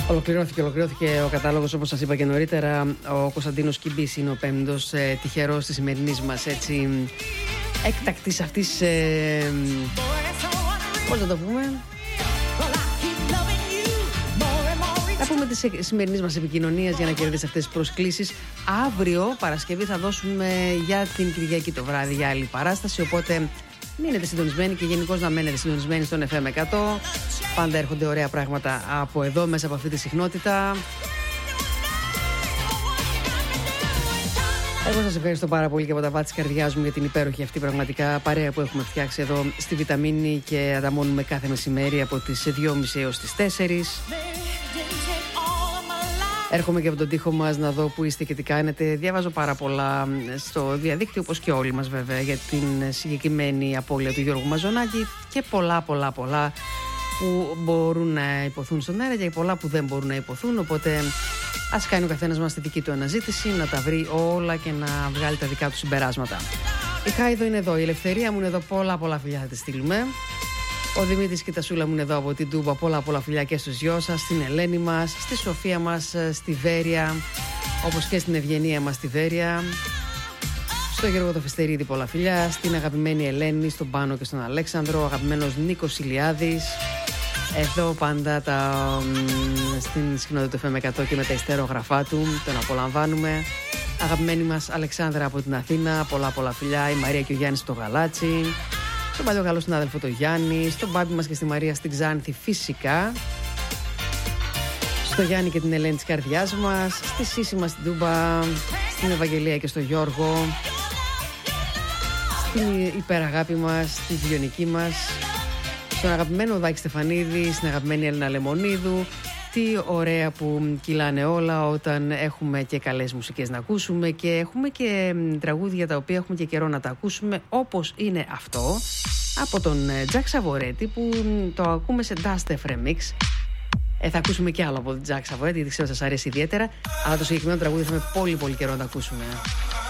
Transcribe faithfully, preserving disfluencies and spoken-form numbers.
Ολοκληρώθηκε, ολοκληρώθηκε ο κατάλογος, όπως σας είπα και νωρίτερα. Ο Κωνσταντίνος Κιμπής είναι ο πέμπτος ε, τυχερός της σημερινής μας έτσι έκτακτης αυτής ε, πώς να το πούμε, θα πούμε της σημερινής μας επικοινωνίας για να κερδίσει αυτές τις προσκλήσεις. Αύριο Παρασκευή θα δώσουμε για την Κυριακή το βράδυ για άλλη παράσταση, οπότε μείνετε συντονισμένοι και γενικώς να μένετε συντονισμένοι στον εφ εμ εκατό. Πάντα έρχονται ωραία πράγματα από εδώ, μέσα από αυτή τη συχνότητα. Εγώ σας ευχαριστώ πάρα πολύ και από τα βάθη της καρδιάς μου για την υπέροχη αυτή πραγματικά παρέα που έχουμε φτιάξει εδώ στη Βιταμίνη και ανταμώνουμε κάθε μεσημέρι από τις δυόμιση έως τις τέσσερις. Έρχομαι και από τον τοίχο μας να δω που είστε και τι κάνετε. Διαβάζω πάρα πολλά στο διαδίκτυο, όπως και όλοι μας βέβαια, για την συγκεκριμένη απώλεια του Γιώργου Μαζονάκη και πολλά πολλά πολλά που μπορούν να υποθούν στον αέρα και πολλά που δεν μπορούν να υποθούν. Οπότε ας κάνει ο καθένας μας τη δική του αναζήτηση, να τα βρει όλα και να βγάλει τα δικά του συμπεράσματα. Η Χάιδο είναι εδώ, η Ελευθερία μου είναι εδώ, πολλά πολλά φιλιά θα τη στείλουμε. Ο Δημήτρης και η Τασούλα μου είναι εδώ από την Τούμπα, πολλά πολλά φιλιά και στους δυο σας, στην Ελένη μας, στη Σοφία μας, στη Βέρεια, όπως και στην Ευγενία μας στη Βέρεια. Στο Γιώργο το Φεστερίδη πολλά φιλιά, στην αγαπημένη Ελένη, στον Πάνο και στον Αλέξανδρο, ο αγαπημένος Νίκος Ηλιάδης. Εδώ πάντα τα, στην συχνότητα του εφ εμ εκατό και με τα ιστερόγραφά του, τον απολαμβάνουμε. Αγαπημένη μας Αλεξάνδρα από την Αθήνα, πολλά πολλά φιλιά, η Μαρία και ο Γιάννης στο Γαλάτσι. Στον παλιό καλό συνάδελφο το Γιάννη, στον Μπάμπη μας και στη Μαρία στην Ξάνθη φυσικά. Στο Γιάννη και την Ελένη της καρδιάς μας, στη Σύση μας στην Τούμπα, στην Ευαγγελία και στο Γιώργο, στην υπεραγάπη μας, στη Διονική μας, στον αγαπημένο Δάκη Στεφανίδη, στην αγαπημένη Έλληνα Λεμονίδου. Τι ωραία που κυλάνε όλα όταν έχουμε και καλές μουσικές να ακούσουμε και έχουμε και τραγούδια τα οποία έχουμε και καιρό να τα ακούσουμε, όπως είναι αυτό από τον Τζακ Σαβορέτη που το ακούμε σε Dust εφ Remix. Ε, θα ακούσουμε και άλλο από τον Τζακ Σαβορέτη γιατί ξέρω σας αρέσει ιδιαίτερα, αλλά το συγκεκριμένο τραγούδι θα με πολύ πολύ καιρό να τα ακούσουμε.